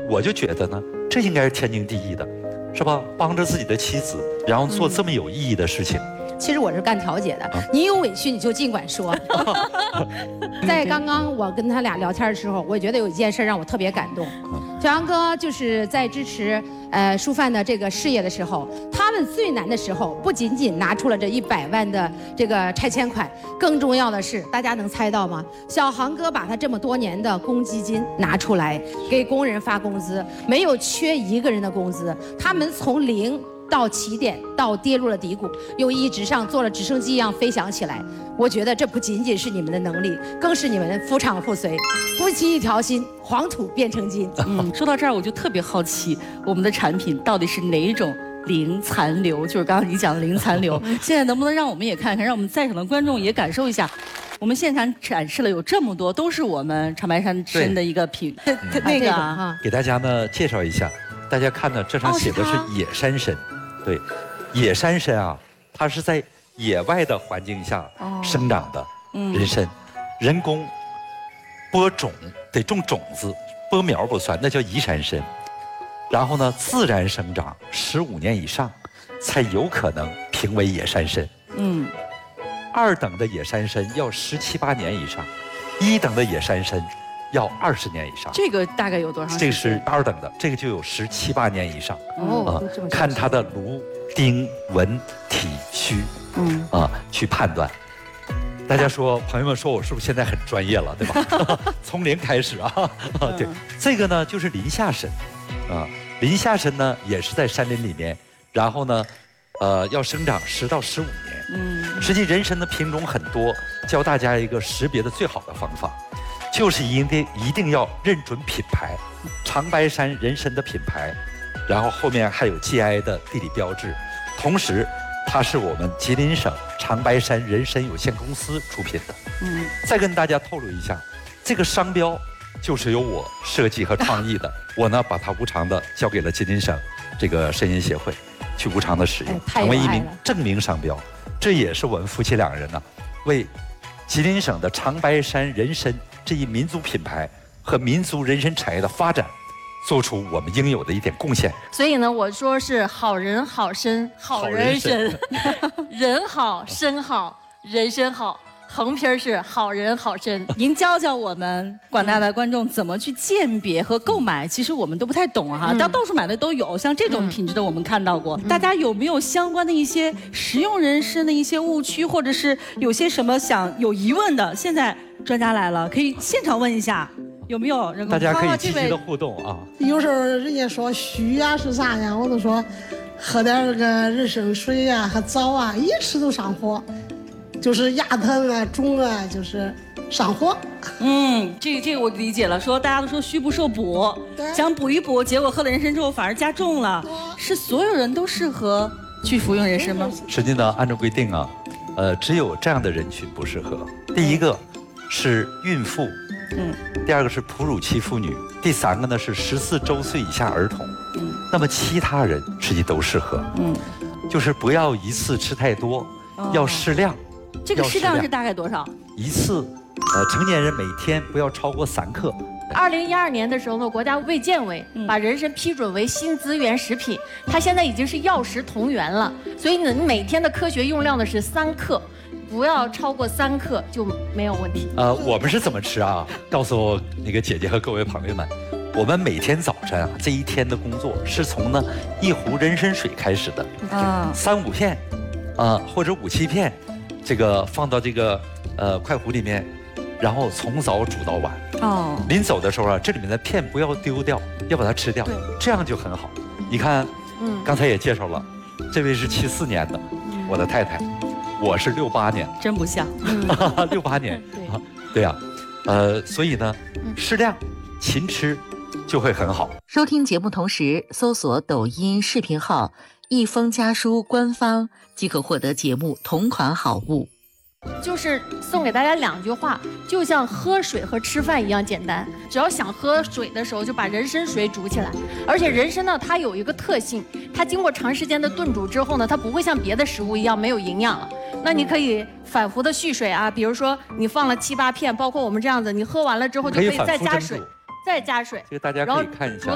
我就觉得呢，这应该是天经地义的，是吧？帮着自己的妻子，然后做这么有意义的事情。 其实我是干调解的，你有委屈你就尽管说。在刚刚我跟他俩聊天的时候，我觉得有一件事让我特别感动。小杨哥就是在支持舒范的这个事业的时候，他们最难的时候，不仅仅拿出了这100万的这个拆迁款，更重要的是，大家能猜到吗？小航哥把他这么多年的公积金拿出来给工人发工资，没有缺一个人的工资，他们从零到起点，到跌入了低谷，又一直上做了直升机一样飞翔起来。我觉得这不仅仅是你们的能力，更是你们夫唱妇随，夫妻一条心，黄土变成金。 说到这儿我就特别好奇，我们的产品到底是哪一种零残留？就是刚刚你讲的零残留，现在能不能让我们也看看，让我们在场的观众也感受一下？我们现场展示了有这么多，都是我们长白山参的一个品，那个啊， 给大家呢介绍一下，大家看呢，这上写的是野山参。对，野山参啊，它是在野外的环境下生长的人参，人工播种得种种子，播苗不算，那叫移山参。然后呢，自然生长15年以上，才有可能评为野山参。2等的野山参要17、18年以上，1等的野山参要20年以上。 这个大概有多长时间？ 这个是2等的，这个就有17、18年以上。看它的颅、丁、纹、体、须，去判断。大家说，朋友们说我是不是现在很专业了，对吧？从零开始啊，对，这个呢就是林下参，林下参呢也是在山林里面，然后呢，要生长10到15年。实际人参的品种很多，教大家一个识别的最好的方法。就是一定要认准品牌，长白山人参的品牌，然后后面还有 GI 的地理标志，同时它是我们吉林省长白山人参有限公司出品的。再跟大家透露一下，这个商标就是由我设计和创意的，我呢把它无偿的交给了吉林省这个参饮协会，去无偿的使用，成为一名证明商标。这也是我们夫妻2人呢，为吉林省的长白山人参这一民族品牌和民族人参产业的发展，做出我们应有的一点贡献。 所以呢，我说是好人好参，好人参，人好参好，人参好，横批是好人好参。 您教教我们广大的观众怎么去鉴别和购买，其实我们都不太懂哈，到处买的都有，像这种品质的我们看到过。大家有没有相关的一些食用人参的一些误区，或者是有些什么有疑问的？现在专家来了，可以现场问一下，有没有人？ 大家可以积极的互动啊。 有时候人家说虚呀是啥呀，我都说喝点这个人参水呀和枣啊，一吃都上火，就是牙疼啊、肿啊，就是上火。 这个我理解了。说大家都说虚不受补，想补一补，结果喝了人参之后反而加重了。是所有人都适合去服用人参吗？ 实际呢，按照规定啊，只有这样的人群不适合。第一个是孕妇，第2个是哺乳期妇女，第3个呢是14周岁以下儿童。那么其他人实际都适合。就是不要一次吃太多，要适量。 这个适量是大概多少？ 一次，成年人每天不要超过3克。 2012年的时候呢，国家卫健委把人参批准为新资源食品，它现在已经是药食同源了。所以呢，你每天的科学用量呢是3克，不要超过3克就没有问题。 我们是怎么吃啊？告诉那个姐姐和各位朋友们，我们每天早晨啊，这一天的工作是从呢1壶人参水开始的，3、5片，或者5、7片，这个放到这个快壶里面，然后从早煮到晚。临走的时候啊，这里面的片不要丢掉，要把它吃掉，这样就很好。你看，刚才也介绍了，这位是74年的，我的太太，我是68年， 真不像 ，68年，对呀，所以呢，适量勤吃就会很好。 收听节目同时搜索抖音视频号“一封家书”官方，即可获得节目同款好物。 就是送给大家2句话，就像喝水和吃饭一样简单。只要想喝水的时候，就把人参水煮起来。而且人参呢，它有一个特性，它经过长时间的炖煮之后呢，它不会像别的食物一样没有营养了。那你可以反复的续水啊，比如说你放了7、8片，包括我们这样子，你喝完了之后就可以再加水，再加水。 这个大家可以看一下。